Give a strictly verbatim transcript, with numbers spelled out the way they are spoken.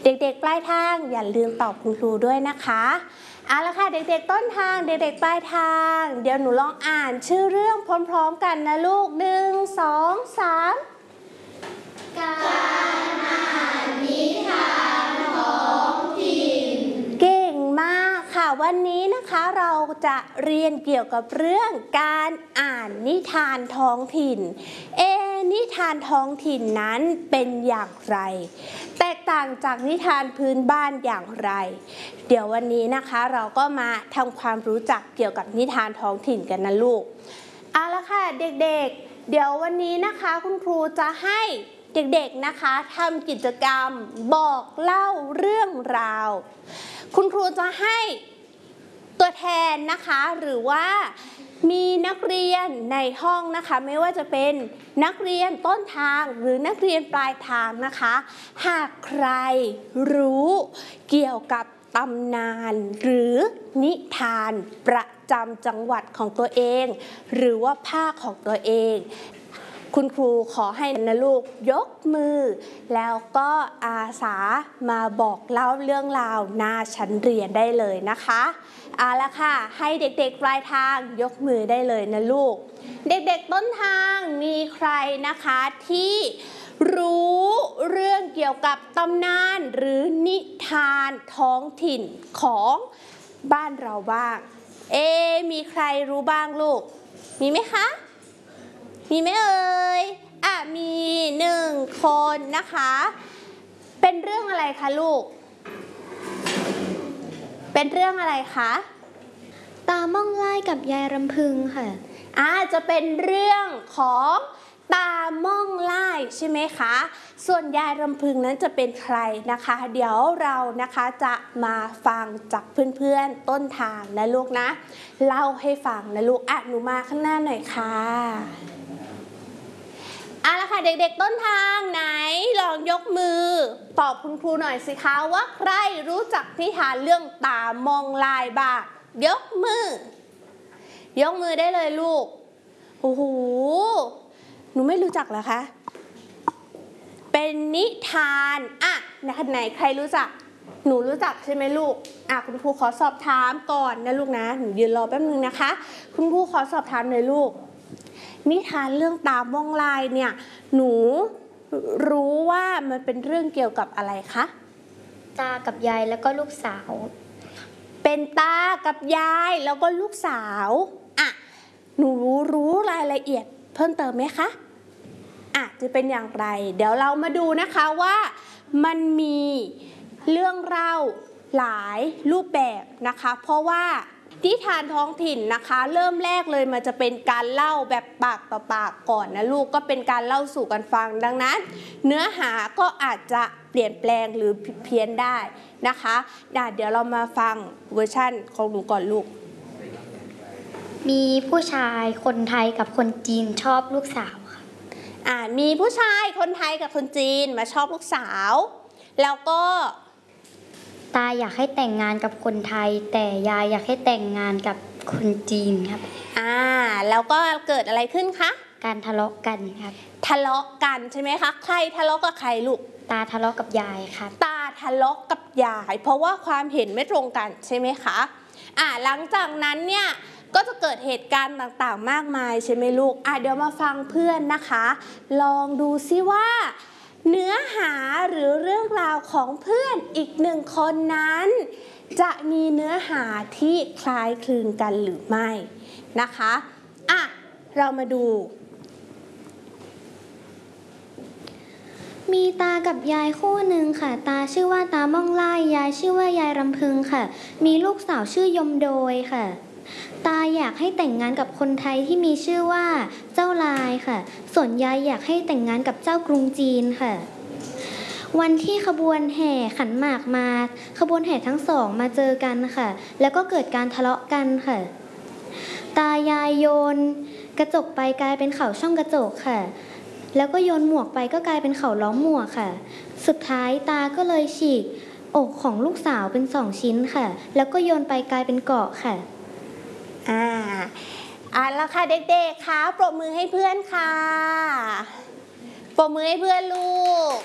เด็กๆปลายทางอย่าลืมตอบคุณครูด้วยนะคะเอาละค่ะเด็กๆต้นทางเด็กๆปลายทางเดี๋ยวหนูลองอ่านชื่อเรื่องพร้อมๆกันนะลูกหนึ่งสองสามการอ่านนิทานท้องถิ่นเก่งมากค่ะวันนี้นะคะเราจะเรียนเกี่ยวกับเรื่องการอ่านนิทานท้องถิ่นเอนิทานท้องถิ่นนั้นเป็นอย่างไรแตกต่างจากนิทานพื้นบ้านอย่างไรเดี๋ยววันนี้นะคะเราก็มาทำความรู้จักเกี่ยวกับนิทานท้องถิ่นกันนะลูกเอาละค่ะเด็กๆเดี๋ยววันนี้นะคะคุณครูจะให้เด็กๆนะคะทำกิจกรรมบอกเล่าเรื่องราวคุณครูจะให้ตัวแทนนะคะหรือว่ามีนักเรียนในห้องนะคะไม่ว่าจะเป็นนักเรียนต้นทางหรือนักเรียนปลายทางนะคะหากใครรู้เกี่ยวกับตำนานหรือนิทานประจำจังหวัดของตัวเองหรือว่าภาคของตัวเองคุณครูขอให้นะลูกยกมือแล้วก็อาสามาบอกเล่าเรื่องราวหน้าชั้นเรียนได้เลยนะคะเอาละค่ะให้เด็กๆปลายทางยกมือได้เลยนะลูกเด็กๆต้นทางมีใครนะคะที่รู้เรื่องเกี่ยวกับตำนานหรือนิทานท้องถิ่นของบ้านเราบ้างเอมีใครรู้บ้างลูกมีไหมคะมีไหมเอ่ยอ่ะมีหนึ่งคนนะคะเป็นเรื่องอะไรคะลูกเป็นเรื่องอะไรคะตาม่องไล่กับยายรำพึงค่ะอ่าจะเป็นเรื่องของตาม่องไล่ใช่ไหมคะส่วนยายรำพึงนั้นจะเป็นใครนะคะเดี๋ยวเรานะคะจะมาฟังจากเพื่อนๆต้นทางนะลูกนะเล่าให้ฟังนะลูกอ่ะหนูมาข้างหน้าหน่อยค่ะเอาละค่ะเด็กๆต้นทางไหนลองยกมือตอบคุณครูหน่อยสิคะว่าใครรู้จักนิทานเรื่องตามองลายบ้างยกมือยกมือได้เลยลูกโอ้โหหนูไม่รู้จักเหรอคะเป็นนิทานอ่ะไหนใครรู้จักหนูรู้จักใช่ไหมลูกอ่ะคุณครูขอสอบถามก่อนนะลูกนะหนูยืนรอแป๊บนึงนะคะคุณครูขอสอบถามหน่อยลูกนิทานเรื่องตาม่องลายเนี่ยหนูรู้ว่ามันเป็นเรื่องเกี่ยวกับอะไรคะตากับยายแล้วก็ลูกสาวเป็นตากับยายแล้วก็ลูกสาวอ่ะหนูรู้รายละเอียดเพิ่มเติมไหมคะอ่ะจะเป็นอย่างไรเดี๋ยวเรามาดูนะคะว่ามันมีเรื่องเล่าหลายรูปแบบนะคะเพราะว่านิทานท้องถิ่นนะคะเริ่มแรกเลยมันจะเป็นการเล่าแบบปากต่อปากก่อนนะลูกก็เป็นการเล่าสู่กันฟังดังนั้นเนื้อหาก็อาจจะเปลี่ยนแปลงหรือผิดเพี้ยนได้นะคะเดี๋ยวเรามาฟังเวอร์ชั่นของหนูก่อนลูกมีผู้ชายคนไทยกับคนจีนชอบลูกสาวค่ะอ่ามีผู้ชายคนไทยกับคนจีนมาชอบลูกสาวแล้วก็ตาอยากให้แต่งงานกับคนไทยแต่ยายอยากให้แต่งงานกับคนจีนครับอ่าแล้วก็เกิดอะไรขึ้นคะการทะเลาะกันครับทะเลาะกันใช่ไหมคะใครทะเลาะกับใครลูกตาทะเลาะกับยายครับตาทะเลาะกับยายเพราะว่าความเห็นไม่ตรงกันใช่ไหมคะอ่าหลังจากนั้นเนี่ยก็จะเกิดเหตุการณ์ต่างๆมากมายใช่ไหมลูกอ่ะเดี๋ยวมาฟังเพื่อนนะคะลองดูซิว่าเนื้อหาหรือเรื่องราวของเพื่อนอีกหนึ่งคนนั้นจะมีเนื้อหาที่คล้ายคลึงกันหรือไม่นะคะอ่ะเรามาดูมีตากับยายคู่หนึ่งค่ะตาชื่อว่าตาม่องไล่ยายชื่อว่ายายรำพึงค่ะมีลูกสาวชื่อยมโดยค่ะตาอยากให้แต่งงานกับคนไทยที่มีชื่อว่าเจ้าลายค่ะส่วนยายอยากให้แต่งงานกับเจ้ากรุงจีนค่ะวันที่ขบวนแห่ขันหมากมาขบวนแห่ทั้งสองมาเจอกันค่ะแล้วก็เกิดการทะเลาะกันค่ะตายายโยนกระจกไปกลายเป็นเขาช่องกระจกค่ะแล้วก็โยนหมวกไปก็กลายเป็นเขาล้อมหมวกค่ะสุดท้ายตาก็เลยฉีกอกของลูกสาวเป็นสองชิ้นค่ะแล้วก็โยนไปกลายเป็นเกาะค่ะอ่าอ่าแล้วค่ะเด็กๆค่ะปรบมือให้เพื่อนค่ะปรบมือให้เพื่อนลูก